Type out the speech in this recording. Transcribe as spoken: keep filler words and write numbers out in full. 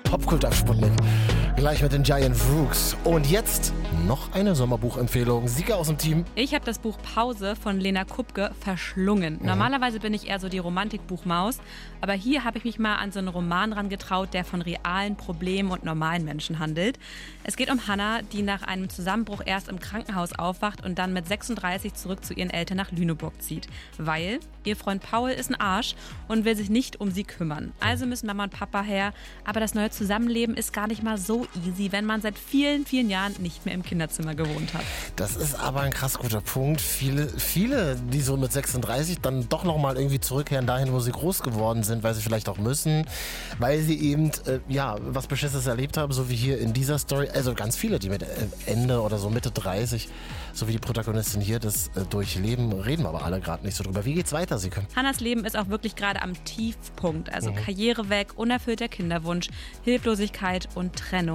Popkult auf Sputnik. Gleich mit den Giant Rooks. Und jetzt noch eine Sommerbuchempfehlung. Sieger aus dem Team. Ich habe das Buch Pause von Lena Kupke verschlungen. Mhm. Normalerweise bin ich eher so die Romantikbuchmaus, aber hier habe ich mich mal an so einen Roman rangetraut, der von realen Problemen und normalen Menschen handelt. Es geht um Hannah, die nach einem Zusammenbruch erst im Krankenhaus aufwacht und dann mit sechsunddreißig zurück zu ihren Eltern nach Lüneburg zieht. Weil ihr Freund Paul ist ein Arsch und will sich nicht um sie kümmern. Also müssen Mama und Papa her, aber das neue Zusammenleben ist gar nicht mal so easy, wenn man seit vielen, vielen Jahren nicht mehr im Kinderzimmer gewohnt hat. Das ist aber ein krass guter Punkt. Viele, viele, die so mit sechsunddreißig dann doch nochmal irgendwie zurückkehren dahin, wo sie groß geworden sind, weil sie vielleicht auch müssen, weil sie eben, äh, ja, was Beschissenes erlebt haben, so wie hier in dieser Story. Also ganz viele, die mit Ende oder so Mitte dreißig, so wie die Protagonistin hier, das äh, durchleben, reden wir aber alle gerade nicht so drüber. Wie geht's weiter, Sieke? Hannahs Leben ist auch wirklich gerade am Tiefpunkt. Also Mhm. Karriere weg, unerfüllter Kinderwunsch, Hilflosigkeit und Trennung.